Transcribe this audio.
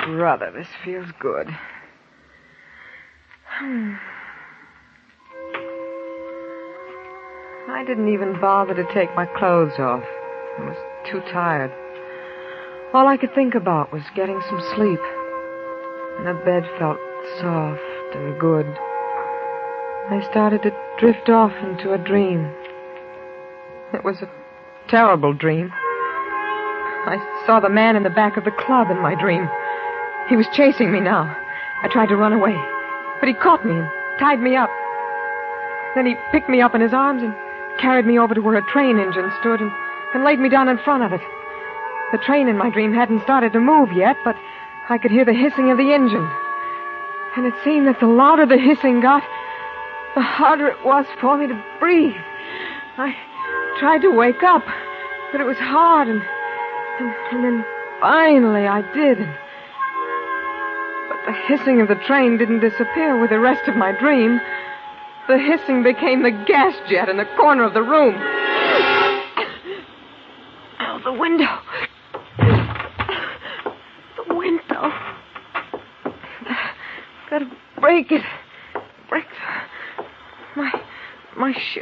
brother, this feels good. I didn't even bother to take my clothes off. I was too tired. All I could think about was getting some sleep. And the bed felt soft and good. I started to drift off into a dream. It was a terrible dream. I saw the man in the back of the club in my dream. He was chasing me now. I tried to run away, but he caught me and tied me up. Then he picked me up in his arms and carried me over to where a train engine stood and laid me down in front of it. The train in my dream hadn't started to move yet, but I could hear the hissing of the engine. And it seemed that the louder the hissing got, the harder it was for me to breathe. I tried to wake up, but it was hard, and then finally I did. But the hissing of the train didn't disappear with the rest of my dream. The hissing became the gas jet in the corner of the room. Oh, the window. The window. Gotta break it. Break my